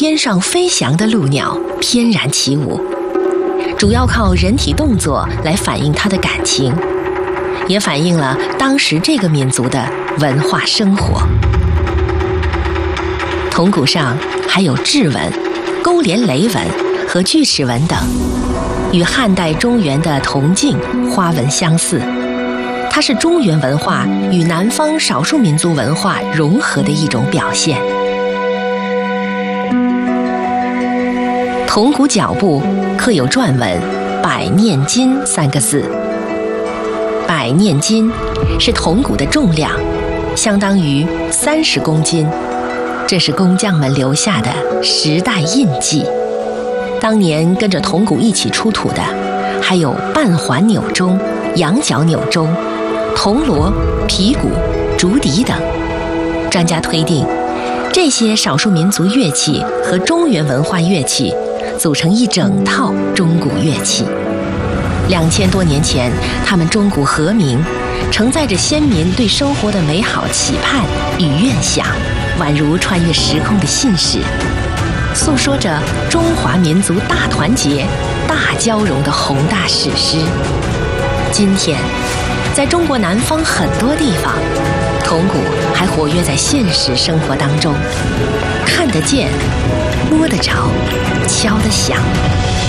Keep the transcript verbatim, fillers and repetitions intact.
天上飞翔的鹭鸟翩然起舞，主要靠人体动作来反映它的感情，也反映了当时这个民族的文化生活。铜鼓上还有雉纹、勾连雷纹和锯齿纹等，与汉代中原的铜镜花纹相似。它是中原文化与南方少数民族文化融合的一种表现。铜鼓脚部刻有篆文“百念斤”三个字。百念斤是铜鼓的重量，相当于三十公斤，这是工匠们留下的时代印记。当年跟着铜鼓一起出土的，还有半环钮钟、羊角钮钟、铜锣、皮鼓、竹笛等。专家推定，这些少数民族乐器和中原文化乐器组成一整套钟鼓乐器。两千多年前，他们钟鼓和鸣，承载着先民对生活的美好期盼与愿想，宛如穿越时空的信使，诉说着中华民族大团结、大交融的宏大史诗。今天，在中国南方很多地方，铜鼓还活跃在现实生活当中，看得见、摸得着、敲得响。